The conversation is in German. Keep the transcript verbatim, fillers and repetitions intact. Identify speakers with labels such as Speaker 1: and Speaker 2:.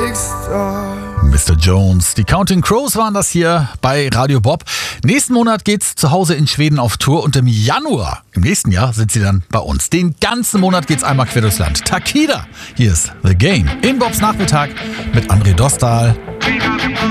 Speaker 1: Mister Jones, die Counting Crows waren das hier bei Radio Bob. Nächsten Monat geht's zu Hause in Schweden auf Tour und im Januar, im nächsten Jahr, sind sie dann bei uns. Den ganzen Monat geht's einmal quer durchs Land. Takida, hier ist The Game in Bobs Nachmittag mit André Dostal.